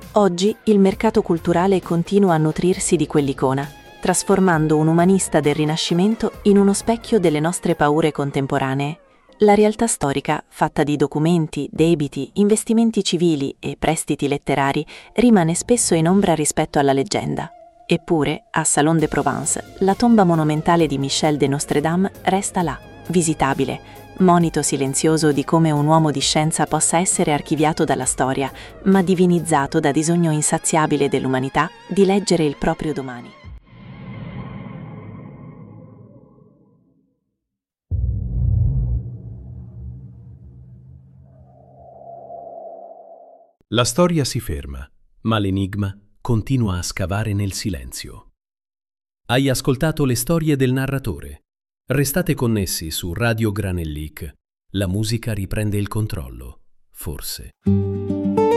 Oggi il mercato culturale continua a nutrirsi di quell'icona, trasformando un umanista del Rinascimento in uno specchio delle nostre paure contemporanee. La realtà storica, fatta di documenti, debiti, investimenti civili e prestiti letterari, rimane spesso in ombra rispetto alla leggenda. Eppure, a Salon de Provence, la tomba monumentale di Michel de Nostredame resta là, visitabile, monito silenzioso di come un uomo di scienza possa essere archiviato dalla storia, ma divinizzato da bisogno insaziabile dell'umanità di leggere il proprio domani. La storia si ferma, ma l'enigma continua a scavare nel silenzio. Hai ascoltato le storie del narratore. Restate connessi su Radio Granellic. La musica riprende il controllo, forse.